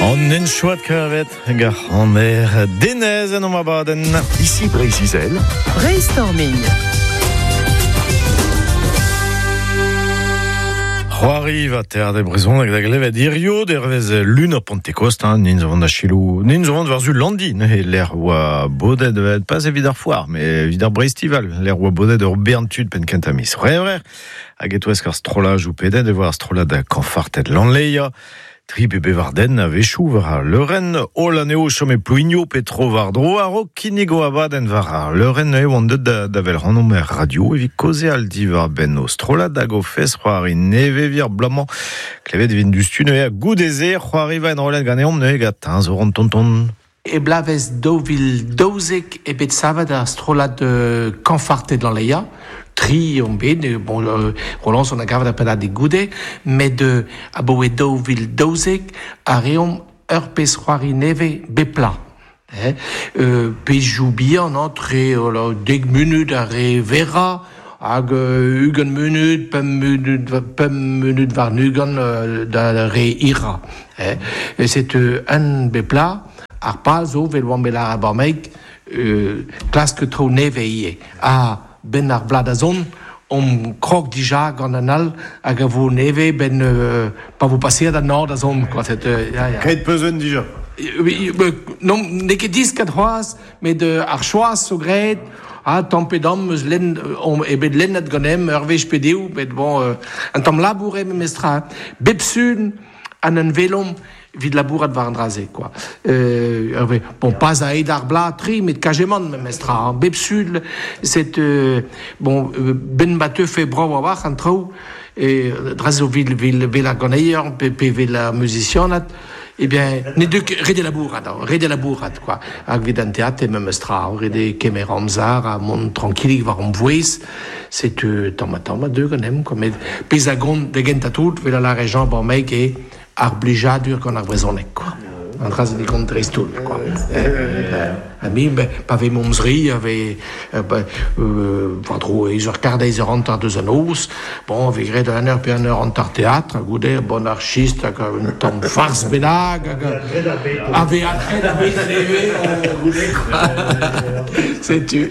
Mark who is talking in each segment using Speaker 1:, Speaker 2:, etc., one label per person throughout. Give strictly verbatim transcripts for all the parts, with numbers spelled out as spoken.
Speaker 1: On en chouat kavet, gar on er denez en oma baden.
Speaker 2: Ici Brésil.
Speaker 3: Brainstorming.
Speaker 1: C'hoari va ter de brezon hag da glevet irio dervez lun ar Pentecost, hein, ninz vont da chilou, ninz vont varzu landi, ne, l'air oa bodet vet pas evit ar foar, mais evit ar Brestival, l'air oa bodet ur berntud pen kentamis. Vre, vre, hag etouez kar strolaj ou pedet e war strolad da kanfartet lanleia, tri bebe varden a vechou var ar leuren, o laneo chome plouigno petro vardro, a ro kinigo abaden var ar leuren e oan deud da, da vel rannom er radio, evit koze al di var ben o strolad hag o fes c'hoari neve vir blamant, klevet vin dustu ne a goudeze, c'hoari va en rolet ganeom ne gat un zoron tonton.
Speaker 4: E blavez dovil daouzek e bet savad ar strolad de kanfartet lanleia, tri on bet, bon, euh, Roland son a gavet a pelat de goude, met de a boe dovil daouzek a reom ur pez c'hoari neve bepla. Eh? Euh, pez jou bihan, no, tre euh, deg munut a re vera, hag uh, ugen munut, pem munut, pem munut var nugan uh, da re ira. Eh? Et c'est euh, un bepla, ar pal zo vel oan belar a barmeik, euh, klask tro neve ie. A ben ar blad a zon, om krog dija gant an al, hag a vo neve ben euh, pa vo passer da nord a zon. Quoi, c'est, euh, ja, ja.
Speaker 1: Kret peuzen dija.
Speaker 4: Oui, euh, non, ne ket dis kat c'hoaz, met de ar choaz so gret, ah, tampedam, eus len, on, e bet lennet ganem, ur vech pedeu, bet bon, euh, un tam laboure me mestra, bepsun, an un velom, vid labourat var an draze, quoi. Euh, bon, pas a ed ar bla tri, met kajeman me mestra, hein. Bepsul, c'est, euh, bon, euh, ben bateu fe bra wawach an trao, et drazo vil, vil, vil a ganeier, pe, pe vil a musicianat, eh bien, ne de rede labourat, rede labourat, quoi. Hag vid an teat e me mestra, rede kemer amzar, a mont tranquillig var an vouez, c'est, euh, tam a tam a deux ganem, quoi. Mais, pez a gond de gent a tout, vel a la région barmeik e ar blijadur gant ar brezonek, quoi. An draz e gant drestoul, quoi. A mi, pa ve momzri, ave, vardro eus ur kardeiz ur antar deus an os, bon, ave gret an ur pe an ur antar teatr, a goude, bon archist, hag un tamm farz benag, hag ave atred a bet a neve, a goude, quoi. Setu.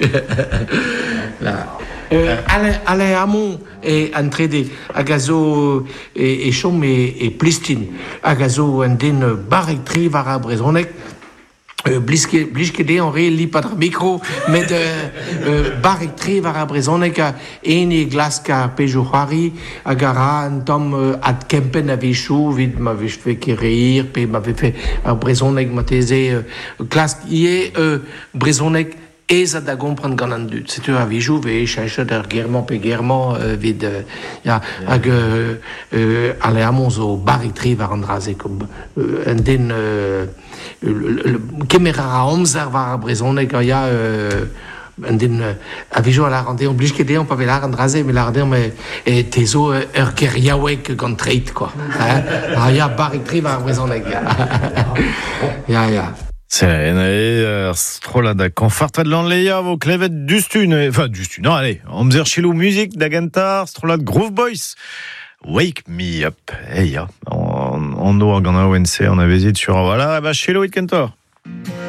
Speaker 4: Là. Euh, Alain, Alain Hamon est entraidé à gazo et, et chom et, et plistin à gazo un den barek tri var a brezonek euh, bliske bliske de en ré li pas de micro mais de euh, barek tri var a brezonek a eni glaska pejohari a gara un tom euh, ad kempen a vechou vid ma vech fait kérir pe ma fait a brezonek mateze euh, glask ie euh, brezonek ez a da gompran gant an dud. Setu a vijou ve chachet ar german pe german euh, vid euh, ya, hag euh, euh, ale amon zo barik tri var an draze kom euh, un den euh, kemer a amzer var a brezonek a ya euh, un den euh, a vijou a la rande on blij ket on pa vel ar an draze mais la rande me e tezo euh, ur ker yaouek gant treit, quoi. A ya barik tri var a brezonek. Ya, ya.
Speaker 1: C'est la strolad da kanfartet lanleia vo klevet dustun, enfin dustun, non, allez, amzer chilou musique da gantar, strolad Groove Boys, Wake Me Up, hey ya, on, on doa gant a O N C, on a vezit sur, voilà, bah chilou it kantor.